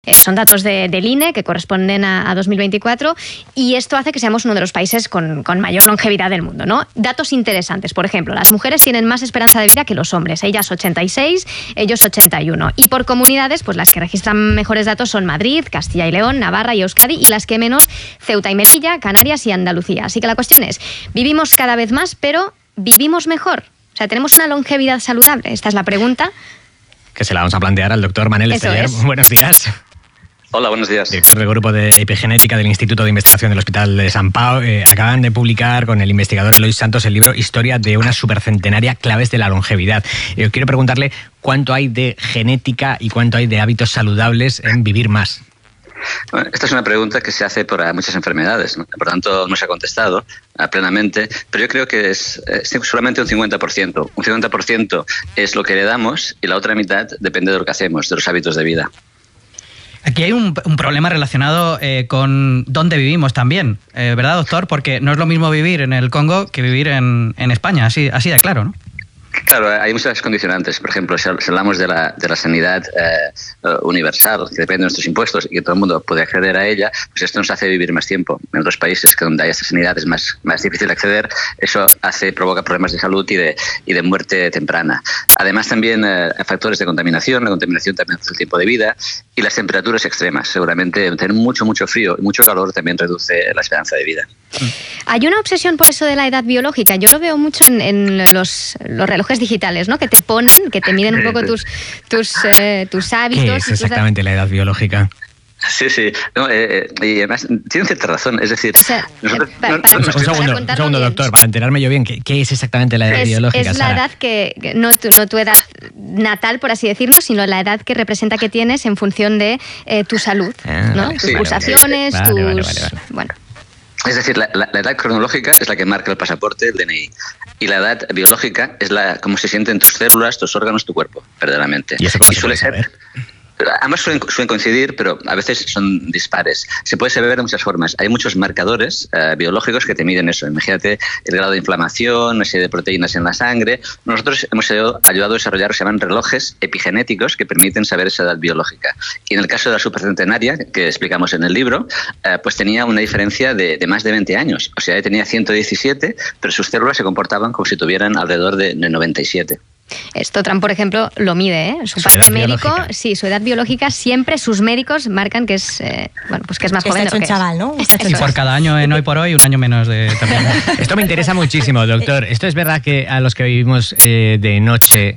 Son datos del INE que corresponden a 2024 y esto hace que seamos uno de los países con mayor longevidad del mundo, ¿no? Datos interesantes, por ejemplo, las mujeres tienen más esperanza de vida que los hombres, ellas 86, ellos 81. Y por comunidades, pues las que registran mejores datos son Madrid, Castilla y León, Navarra y Euskadi, y las que menos, Ceuta y Melilla, Canarias y Andalucía. Así que la cuestión es, vivimos cada vez más, pero ¿vivimos mejor? O sea, ¿tenemos una longevidad saludable? Esta es la pregunta. Que se la vamos a plantear al doctor Manel Esteller. Buenos días. Hola, buenos días. Director del Grupo de Epigenética del Instituto de Investigación del Hospital de Sant Pau. Acaban de publicar con el investigador Eloy Santos el libro Historia de una supercentenaria, claves de la longevidad. Yo quiero preguntarle cuánto hay de genética y cuánto hay de hábitos saludables en vivir más. Bueno, esta es una pregunta que se hace para muchas enfermedades, ¿no? Por tanto, no se ha contestado plenamente, pero yo creo que es solamente un 50%. Un 50% es lo que heredamos y la otra mitad depende de lo que hacemos, de los hábitos de vida. Aquí hay un problema relacionado con dónde vivimos también, ¿verdad, doctor? Porque no es lo mismo vivir en el Congo que vivir en España, así de claro, ¿no? Claro, hay muchas condicionantes. Por ejemplo, si hablamos de la sanidad universal, que depende de nuestros impuestos y que todo el mundo puede acceder a ella, pues esto nos hace vivir más tiempo. En otros países que donde hay esa sanidad es más difícil de acceder, eso provoca problemas de salud y de muerte temprana. Además, también factores de contaminación. La contaminación también reduce el tiempo de vida y las temperaturas extremas. Seguramente tener mucho frío y mucho calor también reduce la esperanza de vida. Hay una obsesión por eso de la edad biológica. Yo lo veo mucho en los relojes digitales, ¿no? Que te ponen, que te miden un poco tus hábitos. ¿Qué es exactamente la edad biológica? Sí. No, y además tienen cierta razón. Es decir, o sea, un segundo, doctor, para enterarme yo bien, ¿qué es exactamente la edad biológica? Es la edad que no tu edad natal, por así decirlo, sino la edad que representa que tienes en función de tu salud, ¿no? Tus pulsaciones, Vale. Bueno. Es decir, la edad cronológica es la que marca el pasaporte, el DNI. Y la edad biológica es cómo se sienten tus células, tus órganos, tu cuerpo, verdaderamente. ¿Y eso cómo se puede saber? Ambas suelen coincidir, pero a veces son dispares. Se puede saber de muchas formas. Hay muchos marcadores biológicos que te miden eso. Imagínate el grado de inflamación, una serie de proteínas en la sangre. Nosotros hemos ayudado a desarrollar, se llaman relojes epigenéticos, que permiten saber esa edad biológica. Y en el caso de la supercentenaria, que explicamos en el libro, pues tenía una diferencia de más de 20 años. O sea, tenía 117, pero sus células se comportaban como si tuvieran alrededor de 97. Esto Trump, por ejemplo, lo mide, ¿eh? Su parte médico, sí, su edad biológica, siempre sus médicos marcan que es, pues que es más joven de lo que chaval, ¿no? Y por cada año en Hoy por Hoy, un año menos de también. Esto me interesa muchísimo, doctor. ¿Esto es verdad que a los que vivimos de noche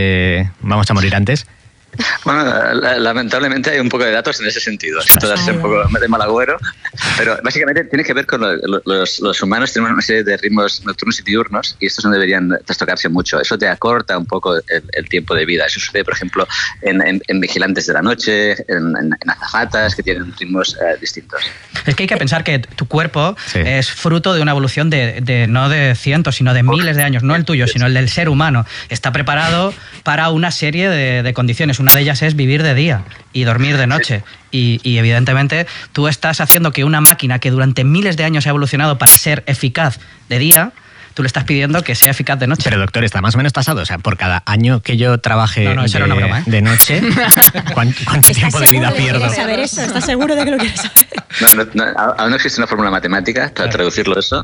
vamos a morir antes? Bueno, lamentablemente hay un poco de datos en ese sentido. Siento darse un poco de mal agüero, pero básicamente tiene que ver con los humanos. Tenemos una serie de ritmos nocturnos y diurnos y estos no deberían trastocarse mucho. Eso te acorta un poco el tiempo de vida. Eso sucede, por ejemplo, en vigilantes de la noche, en azafatas que tienen ritmos distintos. Es que hay que pensar que tu cuerpo es fruto de una evolución no de cientos, sino de miles de años. No el tuyo, sino el del ser humano. Está preparado para una serie de condiciones. Una de ellas es vivir de día y dormir de noche. Y evidentemente tú estás haciendo que una máquina que durante miles de años ha evolucionado para ser eficaz de día, tú le estás pidiendo que sea eficaz de noche. Pero doctor, está más o menos tasado. O sea, por cada año que yo trabaje eso era una broma, de noche, ¿cuánto tiempo de vida pierdo? ¿Estás saber eso? ¿Estás seguro de que lo quieres saber? Aún no existe una fórmula matemática para traducirlo eso.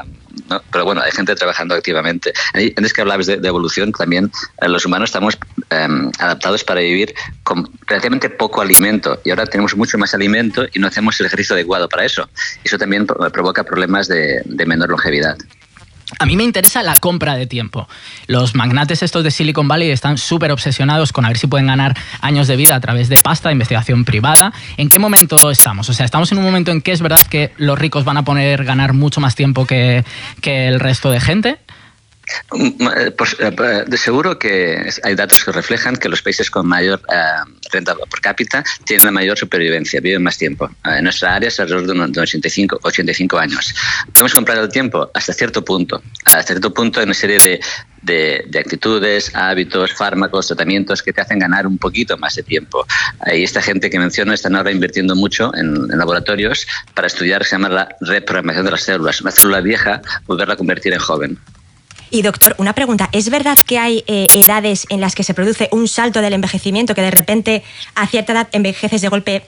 No, pero bueno, hay gente trabajando activamente. Antes que hablabas de evolución, también los humanos estamos adaptados para vivir con relativamente poco alimento y ahora tenemos mucho más alimento y no hacemos el ejercicio adecuado para eso. Eso también provoca problemas de menor longevidad. A mí me interesa la compra de tiempo. Los magnates estos de Silicon Valley están súper obsesionados con a ver si pueden ganar años de vida a través de pasta, de investigación privada. ¿En qué momento estamos? O sea, ¿estamos en un momento en que es verdad que los ricos van a poder ganar mucho más tiempo que el resto de gente? De seguro que hay datos que reflejan que los países con mayor renta por cápita tienen la mayor supervivencia, viven más tiempo. En nuestra área es alrededor de 85 años. Podemos comprar el tiempo hasta cierto punto. Hasta cierto punto hay una serie de actitudes, hábitos, fármacos, tratamientos que te hacen ganar un poquito más de tiempo. Y esta gente que menciono están ahora invirtiendo mucho en laboratorios para estudiar, se llama la reprogramación de las células. Una célula vieja, volverla a convertir en joven. Y doctor, una pregunta, ¿es verdad que hay edades en las que se produce un salto del envejecimiento, que de repente a cierta edad envejeces de golpe